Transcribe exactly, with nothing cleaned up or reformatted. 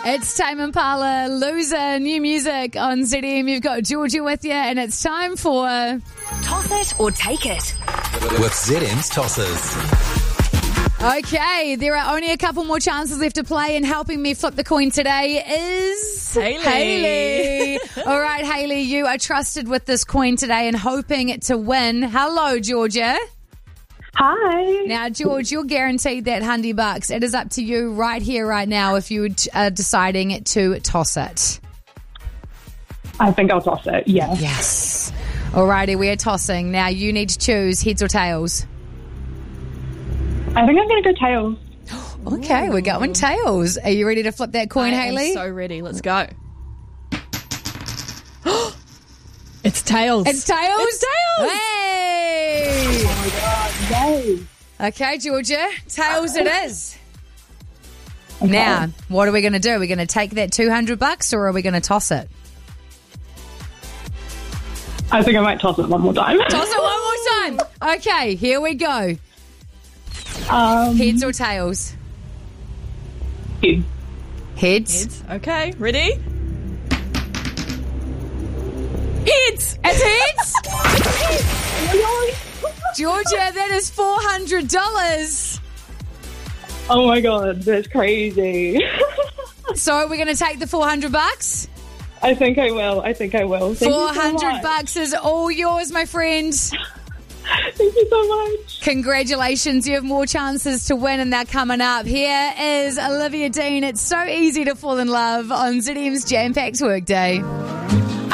It's Tame Impala, Loser, new music on Z D M. You've got Georgia with you, and it's time for Toss It or Take It with Z M's Tossers. Okay, there are only a couple more chances left to play, and helping me flip the coin today is Hayley. Hayley. All right, Hayley, you are trusted with this coin today and hoping to win. Hello, Georgia. Hi. Now, George, you're guaranteed that one hundred bucks. It is up to you right here, right now, if you are deciding to toss it. I think I'll toss it, yeah. Yes. Alrighty, we are tossing. Now, you need to choose heads or tails. I think I'm going to go tails. Okay, we're going tails. Are you ready to flip that coin, I Hayley? am so ready. Let's go. It's tails. It's tails? It's tails. Hey! Oh my God, yay. Okay, Georgia, tails it is. Okay. Now, what are we going to do? Are we going to take that two hundred bucks or are we going to toss it? I think I might toss it one more time. Toss it one more time. Okay, here we go. Um, Heads or tails? Heads. Heads. Heads. Okay, ready? Heads. It's heads. Georgia, that is four hundred dollars. Oh my God, that's crazy. So we're going to take the four hundred bucks? I think I will. I think I will. Thank four you so hundred much. bucks is all yours, my friend. Thank you so much. Congratulations. You have more chances to win, and they're coming up. Here is Olivia Dean. It's so easy to fall in love on Z D M's Jam Packed Workday.